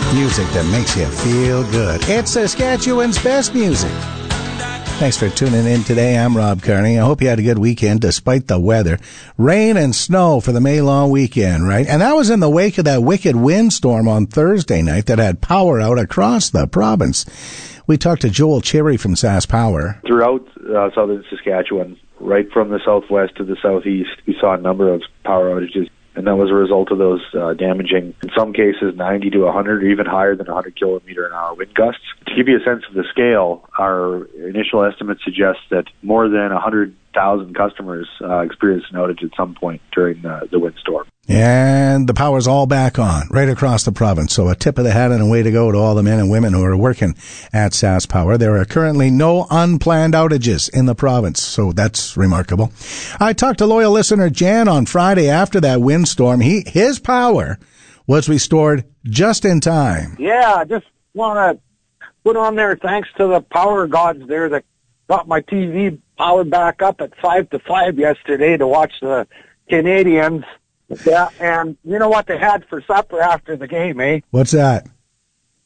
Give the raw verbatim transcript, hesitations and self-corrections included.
Music that makes you feel good. It's Saskatchewan's best music. Thanks for tuning in today. I'm Rob Carney. I hope you had a good weekend despite the weather. Rain and snow for the May long weekend, right? And that was in the wake of that wicked windstorm on Thursday night that had power out across the province. We talked to Joel Cherry from Sask Power. Throughout uh, southern Saskatchewan, right from the southwest to the southeast, we saw a number of power outages. And that was a result of those uh, damaging, in some cases, ninety to one hundred, or even higher than one hundred kilometer an hour wind gusts. To give you a sense of the scale, our initial estimates suggest that more than one hundred thousand customers uh, experienced an outage at some point during the, the windstorm. And the power's all back on, right across the province. So a tip of the hat and a way to go to all the men and women who are working at Sask Power. There are currently no unplanned outages in the province, so that's remarkable. I talked to loyal listener Jan on Friday after that windstorm. He His power was restored just in time. Yeah, I just want to put on there thanks to the power gods there that got my T V powered back up at five to five yesterday to watch the Canadians. Yeah, and you know what they had for supper after the game, eh? What's that?